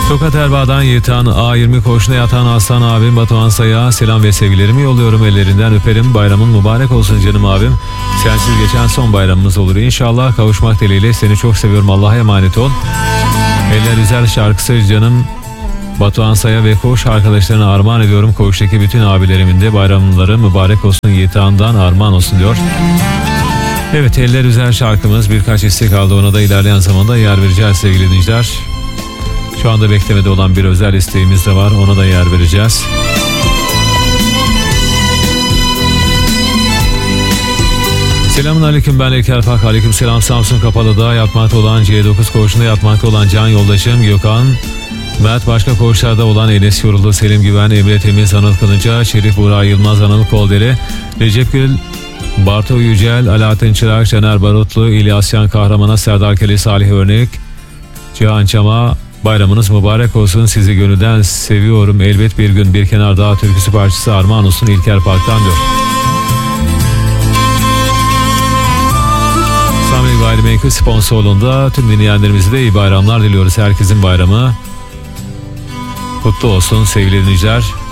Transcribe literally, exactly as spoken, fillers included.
Tokat Erbaa'dan Yiğitan A yirmi koğuşuna yatan Aslan abim Batuhan Say'a selam ve sevgilerimi yolluyorum, ellerinden öperim. Bayramın mübarek olsun canım abim. Sensiz geçen son bayramımız olur İnşallah, kavuşmak dileğiyle seni çok seviyorum, Allah'a emanet ol. Eller Üzer şarkısı canım Batuhan Say'a ve koğuş arkadaşlarına armağan ediyorum. Koğuştaki bütün abilerimin de bayramları mübarek olsun, Yiğitan'dan armağan olsun diyor. Evet, Eller Üzer şarkımız birkaç istek aldı, ona da ilerleyen zamanda yer vereceğiz sevgili dinleyiciler. Şu anda beklemede olan bir özel isteğimiz de var, ona da yer vereceğiz. Selamun aleyküm, ben İlker Pak. Aleyküm selam. Samsun Kapalı'da yatmakta olan C dokuz koğuşunda yatmakta olan can yoldaşım Gökhan Mert, başka koğuşlarda olan Enes Yoruldu, Selim Güven, Emre Temiz, Anıl Kılınca, Şerif Burak Yılmaz, Anıl Kolderi, Recep Gül, Bartu Yücel, Alaaddin Çırak, Caner Barutlu, İlyas Yan Kahraman'a, Serdar Keli, Salih Örnek, Cihan Çam'a bayramınız mübarek olsun, sizi gönülden seviyorum, elbet bir gün bir kenar daha türküsü parçası armağan olsun İlker Park'tan diyor. Sami Gayrimenkul sponsorluğunda tüm dinleyenlerimize de iyi bayramlar diliyoruz. Herkesin bayramı kutlu olsun sevgili dinleyiciler.